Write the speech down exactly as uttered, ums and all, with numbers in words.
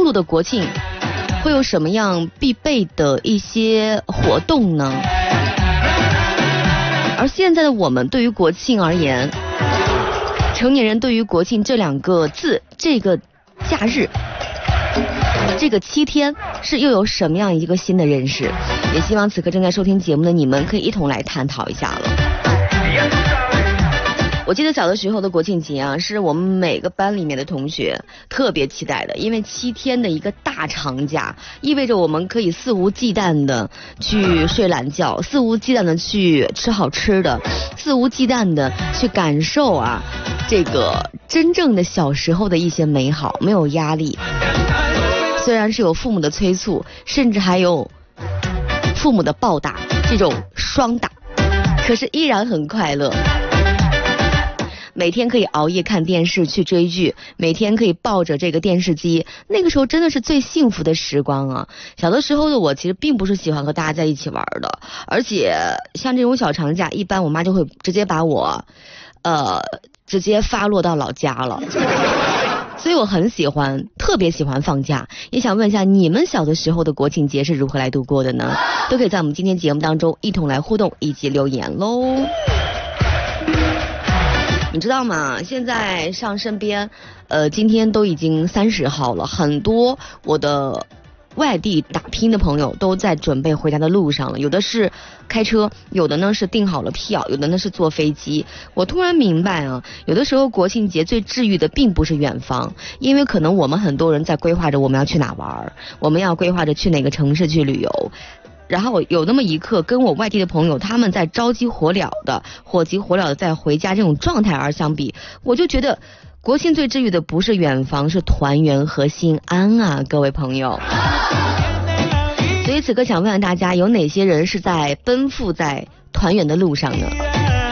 入的国庆会有什么样必备的一些活动呢？而现在的我们对于国庆而言，成年人对于国庆这两个字，这个假日，这个七天是又有什么样一个新的认识？也希望此刻正在收听节目的你们可以一同来探讨一下了。我记得小的时候的国庆节啊，是我们每个班里面的同学特别期待的，因为七天的一个大长假，意味着我们可以肆无忌惮的去睡懒觉，肆无忌惮的去吃好吃的，肆无忌惮的去感受啊这个真正的小时候的一些美好，没有压力。虽然是有父母的催促，甚至还有父母的暴打，这种双打，可是依然很快乐。每天可以熬夜看电视去追剧，每天可以抱着这个电视机，那个时候真的是最幸福的时光啊！小的时候的我其实并不是喜欢和大家在一起玩的，而且像这种小长假，一般我妈就会直接把我呃直接发落到老家了。所以我很喜欢，特别喜欢放假。也想问一下你们小的时候的国庆节是如何来度过的呢？都可以在我们今天节目当中一同来互动以及留言喽。你知道吗？现在上身边，呃，今天都已经三十号了，很多我的外地打拼的朋友都在准备回家的路上了，有的是开车，有的呢是订好了票，有的呢是坐飞机。我突然明白啊，有的时候国庆节最治愈的并不是远方，因为可能我们很多人在规划着我们要去哪玩，我们要规划着去哪个城市去旅游。然后有那么一刻跟我外地的朋友他们在着急火燎的火急火燎的在回家这种状态而相比，我就觉得国庆最治愈的不是远方，是团圆和心安啊，各位朋友。所以此刻想问问大家，有哪些人是在奔赴在团圆的路上呢？